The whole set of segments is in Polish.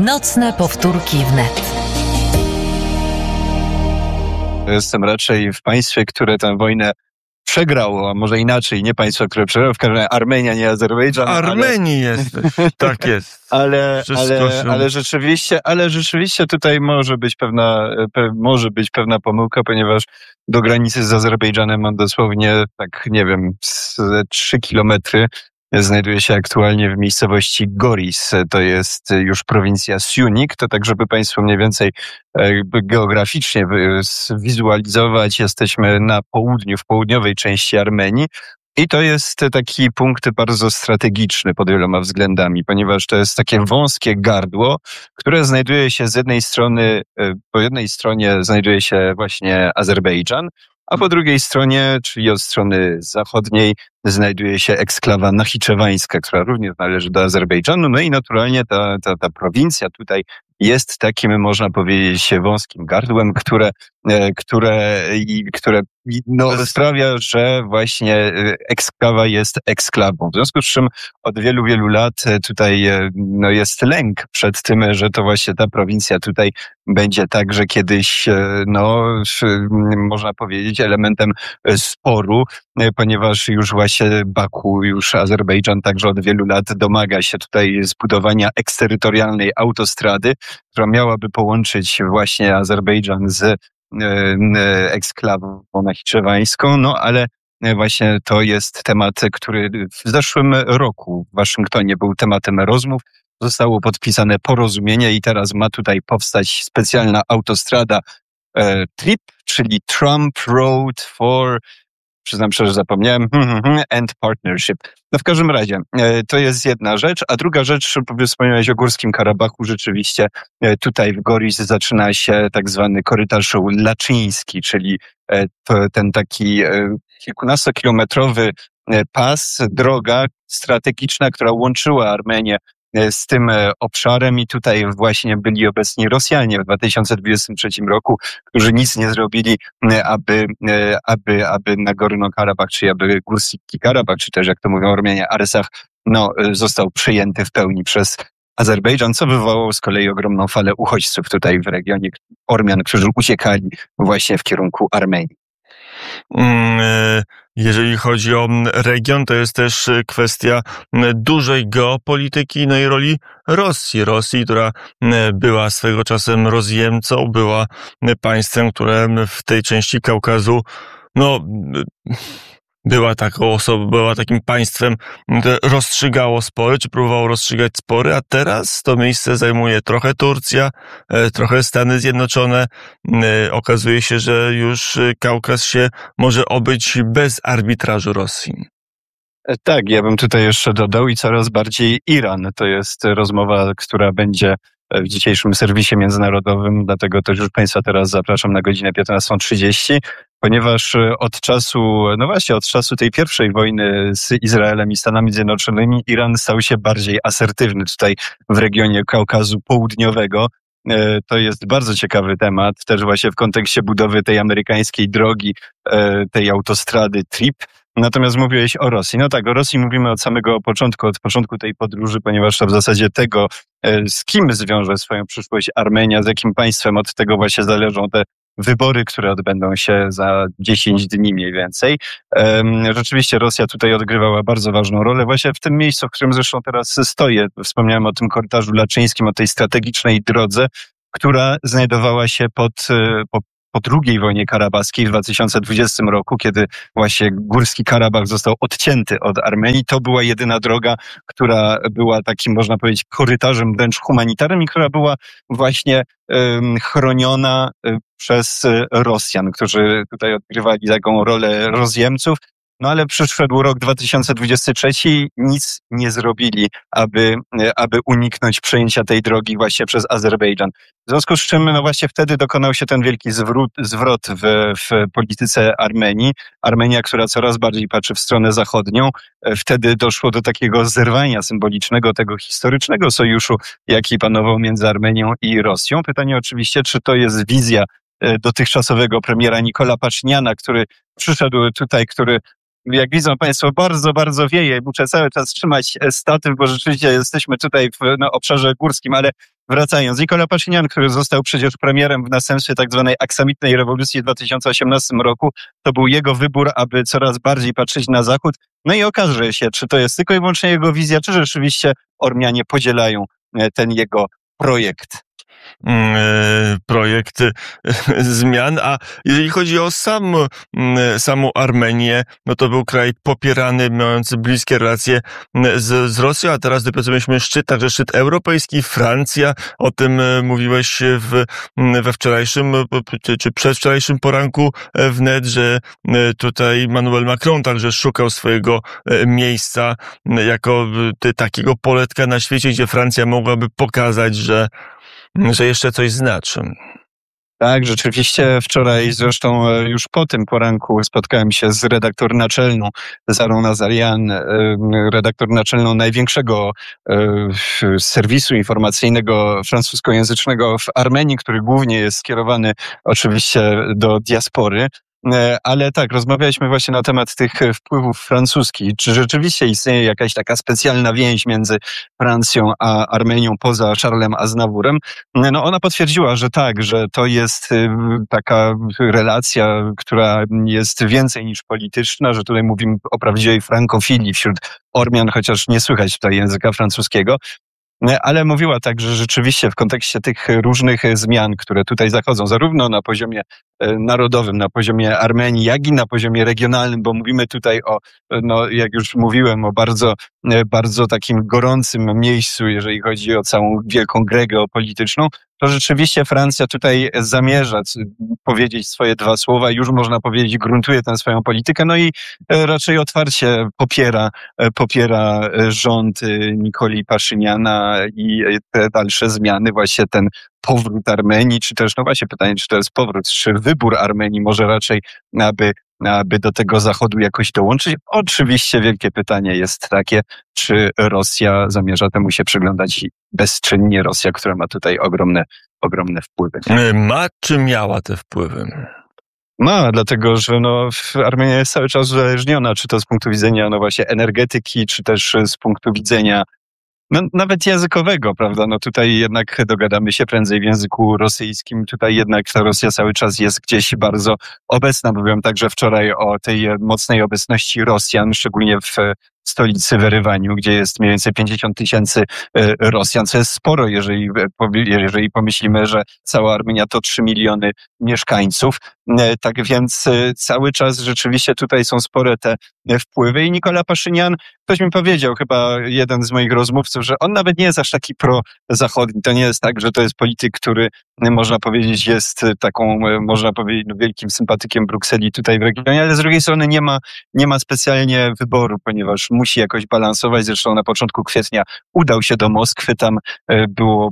Nocne powtórki wnet. Jestem raczej w państwie, które tę wojnę przegrało, a może inaczej, nie państwo, które przegrało, w każdym razie Armenia, nie Azerbejdżan. Armenii jesteś, tak jest. Ale rzeczywiście tutaj może być pewna pomyłka, ponieważ do granicy z Azerbejdżanem mam dosłownie, 3 kilometry. Znajduje się aktualnie w miejscowości Goris, to jest już prowincja Syunik, to tak, żeby Państwo mniej więcej geograficznie zwizualizować, jesteśmy na południu, w południowej części Armenii i to jest taki punkt bardzo strategiczny pod wieloma względami, ponieważ to jest takie wąskie gardło, które znajduje się z jednej strony, po jednej stronie znajduje się właśnie Azerbejdżan, a po drugiej stronie, czyli od strony zachodniej, znajduje się eksklawa nachiczewańska, która również należy do Azerbejdżanu. No i naturalnie ta prowincja tutaj jest takim, można powiedzieć, wąskim gardłem, które sprawia, że właśnie eksklawa jest eksklawą. W związku z czym od wielu, wielu lat tutaj jest lęk przed tym, że to właśnie ta prowincja tutaj będzie także kiedyś, można powiedzieć, elementem sporu, ponieważ już właśnie Baku, już Azerbejdżan także od wielu lat domaga się tutaj zbudowania eksterytorialnej autostrady, która miałaby połączyć właśnie Azerbejdżan z eksklawą nachiczewańską, ale właśnie to jest temat, który w zeszłym roku w Waszyngtonie był tematem rozmów. Zostało podpisane porozumienie i teraz ma tutaj powstać specjalna autostrada TRIP, czyli Trump Road for, przyznam szczerze, że zapomniałem, and Partnership. W każdym razie, to jest jedna rzecz, a druga rzecz, wspomniałeś o Górskim Karabachu, rzeczywiście tutaj w Goris zaczyna się tak zwany korytarz laczyński, czyli ten taki kilkunastokilometrowy pas, droga strategiczna, która łączyła Armenię z tym obszarem i tutaj właśnie byli obecni Rosjanie w 2023 roku, którzy nic nie zrobili, aby Nagorno-Karabach, czy aby Górski Karabach, czy też jak to mówią Ormianie, Aresach, został przejęty w pełni przez Azerbejdżan, co wywołało z kolei ogromną falę uchodźców tutaj w regionie Ormian, którzy uciekali właśnie w kierunku Armenii. Jeżeli chodzi o region, to jest też kwestia dużej geopolityki i roli Rosji, która była swego czasem rozjemcą, była państwem, które w tej części Kaukazu była takim państwem, które rozstrzygało spory, czy próbowało rozstrzygać spory, a teraz to miejsce zajmuje trochę Turcja, trochę Stany Zjednoczone. Okazuje się, że już Kaukaz się może obyć bez arbitrażu Rosji. Tak, ja bym tutaj jeszcze dodał i coraz bardziej Iran. To jest rozmowa, która będzie w dzisiejszym serwisie międzynarodowym, dlatego też już Państwa teraz zapraszam na godzinę 15:30, ponieważ od czasu tej pierwszej wojny z Izraelem i Stanami Zjednoczonymi Iran stał się bardziej asertywny tutaj w regionie Kaukazu Południowego. To jest bardzo ciekawy temat, też właśnie w kontekście budowy tej amerykańskiej drogi, tej autostrady TRIP. Natomiast mówiłeś o Rosji. No tak, o Rosji mówimy od samego początku, od początku tej podróży, ponieważ to w zasadzie tego, z kim zwiąże swoją przyszłość Armenia, z jakim państwem, od tego właśnie zależą te wybory, które odbędą się za 10 dni mniej więcej. Rzeczywiście Rosja tutaj odgrywała bardzo ważną rolę właśnie w tym miejscu, w którym zresztą teraz stoję. Wspomniałem o tym korytarzu laczyńskim, o tej strategicznej drodze, która znajdowała się po II wojnie karabaskiej w 2020 roku, kiedy właśnie Górski Karabach został odcięty od Armenii. To była jedyna droga, która była takim, można powiedzieć, korytarzem wręcz humanitarnym i która była właśnie chroniona przez Rosjan, którzy tutaj odgrywali taką rolę rozjemców. No ale przyszedł rok 2023 i nic nie zrobili, aby uniknąć przejęcia tej drogi właśnie przez Azerbejdżan. W związku z czym właśnie wtedy dokonał się ten wielki zwrot w polityce Armenii. Armenia, która coraz bardziej patrzy w stronę zachodnią. Wtedy doszło do takiego zerwania symbolicznego tego historycznego sojuszu, jaki panował między Armenią i Rosją. Pytanie oczywiście, czy to jest wizja dotychczasowego premiera Nikola Paschiniana, który przyszedł tutaj, który, jak widzą Państwo, bardzo, bardzo wieje. Muszę cały czas trzymać statyw, bo rzeczywiście jesteśmy tutaj w obszarze górskim, ale wracając, Nicolas Pashinyan, który został przecież premierem w następstwie tak zwanej aksamitnej rewolucji w 2018 roku, to był jego wybór, aby coraz bardziej patrzeć na Zachód. No i okaże się, czy to jest tylko i wyłącznie jego wizja, czy rzeczywiście Ormianie podzielają ten jego projekt. Projekt zmian, a jeżeli chodzi o samą Armenię, no to był kraj popierany, mający bliskie relacje z Rosją, a teraz dopiero mieliśmy także szczyt europejski, Francja, o tym mówiłeś we wczorajszym, czy przedwczorajszym poranku wnet, że tutaj Emmanuel Macron także szukał swojego miejsca jako takiego poletka na świecie, gdzie Francja mogłaby pokazać, że jeszcze coś znaczy. Tak, rzeczywiście wczoraj, zresztą już po tym poranku spotkałem się z redaktor naczelną Zarą Nazarian, redaktor naczelną największego serwisu informacyjnego francuskojęzycznego w Armenii, który głównie jest skierowany oczywiście do diaspory. Ale tak, rozmawialiśmy właśnie na temat tych wpływów francuskich. Czy rzeczywiście istnieje jakaś taka specjalna więź między Francją a Armenią poza Charlesem Aznavourem? No ona potwierdziła, że tak, że to jest taka relacja, która jest więcej niż polityczna, że tutaj mówimy o prawdziwej frankofilii wśród Ormian, chociaż nie słychać tutaj języka francuskiego. Ale mówiła tak, że rzeczywiście w kontekście tych różnych zmian, które tutaj zachodzą, zarówno na poziomie narodowym, na poziomie Armenii, jak i na poziomie regionalnym, bo mówimy tutaj o, no jak już mówiłem, o bardzo takim gorącym miejscu, jeżeli chodzi o całą wielką grę geopolityczną, to rzeczywiście Francja tutaj zamierza powiedzieć swoje dwa słowa, już można powiedzieć, gruntuje tę swoją politykę, no i raczej otwarcie popiera rząd Nikoli Paszyniana i te dalsze zmiany, właśnie ten powrót Armenii, czy też, no właśnie pytanie, czy to jest powrót, czy wybór Armenii może raczej, aby do tego Zachodu jakoś dołączyć. Oczywiście wielkie pytanie jest takie, czy Rosja zamierza temu się przyglądać bezczynnie, Rosja, która ma tutaj ogromne wpływy. Ma czy miała te wpływy? Ma, dlatego że Armenia jest cały czas uzależniona, czy to z punktu widzenia właśnie energetyki, czy też z punktu widzenia nawet językowego, prawda? No tutaj jednak dogadamy się prędzej w języku rosyjskim. Tutaj jednak ta Rosja cały czas jest gdzieś bardzo obecna. Mówiłem także wczoraj o tej mocnej obecności Rosjan, szczególnie w stolicy w Erywaniu, gdzie jest mniej więcej 50 000 Rosjan, co jest sporo, jeżeli pomyślimy, że cała Armenia to 3 miliony mieszkańców. Tak więc cały czas rzeczywiście tutaj są spore te wpływy i Nicolas Pashinyan, ktoś mi powiedział, chyba jeden z moich rozmówców, że on nawet nie jest aż taki prozachodni. To nie jest tak, że to jest polityk, który można powiedzieć jest taką, można powiedzieć, wielkim sympatykiem Brukseli tutaj w regionie, ale z drugiej strony nie ma specjalnie wyboru, ponieważ musi jakoś balansować. Zresztą na początku kwietnia udał się do Moskwy, tam było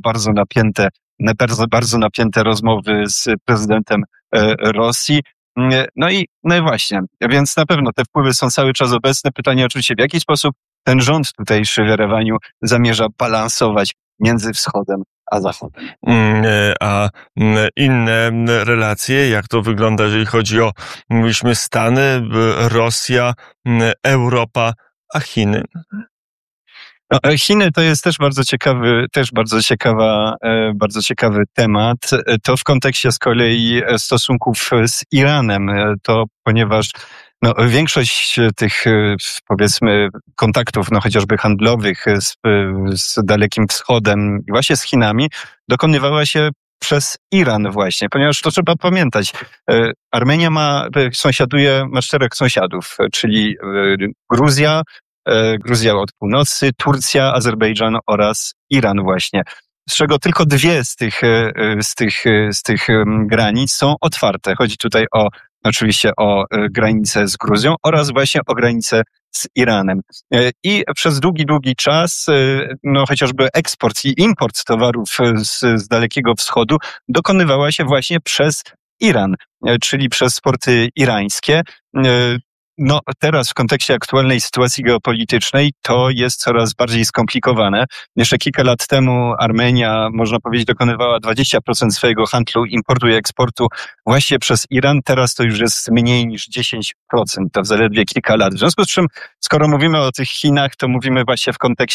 bardzo napięte rozmowy z prezydentem Rosji. No i właśnie, więc na pewno te wpływy są cały czas obecne. Pytanie oczywiście, w jaki sposób ten rząd tutejszy w Erewaniu zamierza balansować między wschodem a zachodem. A inne relacje, jak to wygląda, jeżeli chodzi o, mówiliśmy, Stany, Rosja, Europa, a Chiny? Chiny to jest też bardzo ciekawy temat. To w kontekście z kolei stosunków z Iranem, to ponieważ większość tych, powiedzmy, kontaktów, chociażby handlowych z Dalekim Wschodem i właśnie z Chinami dokonywała się przez Iran właśnie, ponieważ to trzeba pamiętać. Armenia ma 4 sąsiadów, czyli Gruzja od północy, Turcja, Azerbejdżan oraz Iran właśnie. Z czego tylko 2 z tych granic są otwarte. Chodzi tutaj oczywiście o granicę z Gruzją oraz właśnie o granicę z Iranem. I przez długi czas chociażby eksport i import towarów z Dalekiego Wschodu dokonywała się właśnie przez Iran, czyli przez porty irańskie. Teraz w kontekście aktualnej sytuacji geopolitycznej to jest coraz bardziej skomplikowane. Jeszcze kilka lat temu Armenia, można powiedzieć, dokonywała 20% swojego handlu, importu i eksportu właśnie przez Iran. Teraz to już jest mniej niż 10%, to w zaledwie kilka lat. W związku z czym, skoro mówimy o tych Chinach, to mówimy właśnie w kontekście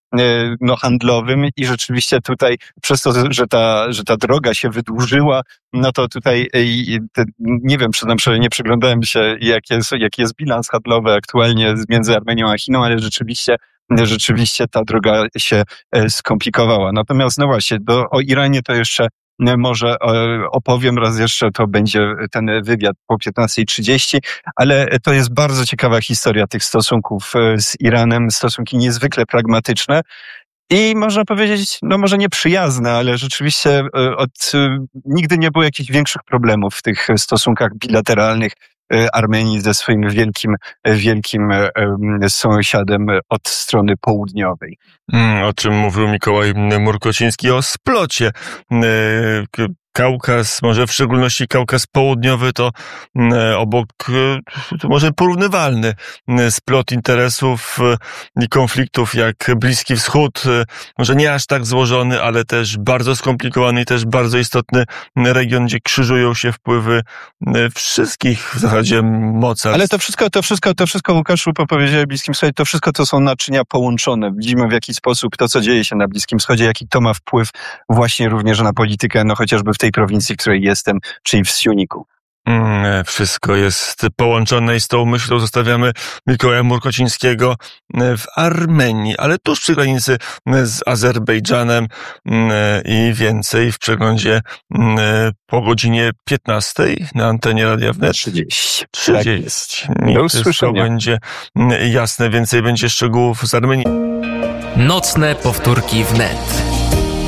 handlowym i rzeczywiście tutaj przez to, że ta droga się wydłużyła, no to tutaj nie wiem, przyznam szczerze, nie przyglądałem się, jaki jest bilans handlowy aktualnie między Armenią a Chiną, ale rzeczywiście ta droga się skomplikowała. Natomiast no właśnie, o Iranie to jeszcze może opowiem raz jeszcze, to będzie ten wywiad po 15:30, ale to jest bardzo ciekawa historia tych stosunków z Iranem, stosunki niezwykle pragmatyczne i można powiedzieć, no może nie przyjazne, ale rzeczywiście nigdy nie było jakichś większych problemów w tych stosunkach bilateralnych Armenii ze swoim wielkim sąsiadem od strony południowej. O czym mówił Mikołaj Murkociński, o splocie. Kaukaz, może w szczególności Kaukaz Południowy, to obok, to może porównywalny splot interesów i konfliktów jak Bliski Wschód, może nie aż tak złożony, ale też bardzo skomplikowany i też bardzo istotny region, gdzie krzyżują się wpływy wszystkich w zasadzie mocarstw. Ale to wszystko Łukaszu, powiedziałeś o Bliskim Wschodzie, to wszystko to są naczynia połączone. Widzimy w jaki sposób to, co dzieje się na Bliskim Wschodzie, jaki to ma wpływ właśnie również na politykę, no chociażby w tej prowincji, w której jestem, czyli w Siuniku. Wszystko jest połączone i z tą myślą zostawiamy Mikołaja Murkocińskiego w Armenii, ale tuż przy granicy z Azerbejdżanem i więcej w przeglądzie po godzinie 15 na antenie Radia Wnet. 30. 30. Do usłyszenia. Będzie jasne, więcej będzie szczegółów z Armenii. Nocne powtórki wnet.